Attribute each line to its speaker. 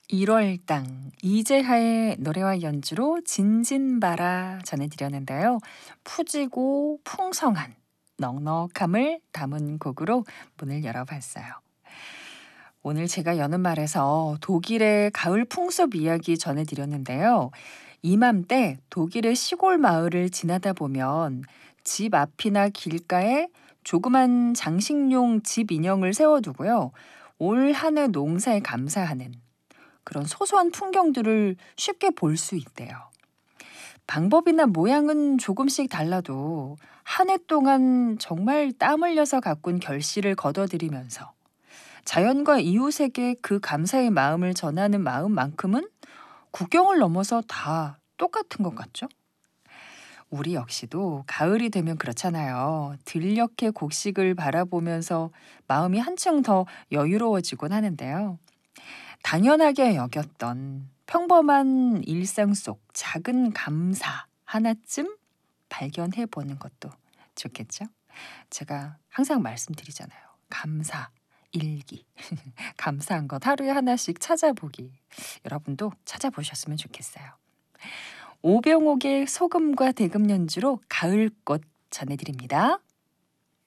Speaker 1: 1월당 이재하의 노래와 연주로 진진바라 전해드렸는데요. 푸지고 풍성한 넉넉함을 담은 곡으로 문을 열어봤어요. 오늘 제가 여는 말에서 독일의 가을 풍습 이야기 전해드렸는데요. 이맘때 독일의 시골 마을을 지나다 보면 집 앞이나 길가에 조그만 장식용 집 인형을 세워두고요. 올 한 해 농사에 감사하는 그런 소소한 풍경들을 쉽게 볼 수 있대요. 방법이나 모양은 조금씩 달라도 한 해 동안 정말 땀 흘려서 가꾼 결실을 거둬들이면서 자연과 이웃에게 그 감사의 마음을 전하는 마음만큼은 국경을 넘어서 다 똑같은 것 같죠? 우리 역시도 가을이 되면 그렇잖아요. 들녘의 곡식을 바라보면서 마음이 한층 더 여유로워지곤 하는데요. 당연하게 여겼던 평범한 일상 속 작은 감사 하나쯤 발견해 보는 것도 좋겠죠? 제가 항상 말씀드리잖아요. 감사 일기. 감사한 것 하루에 하나씩 찾아보기. 여러분도 찾아보셨으면 좋겠어요. 오병옥의 소금과 대금 연주로 가을꽃 전해드립니다.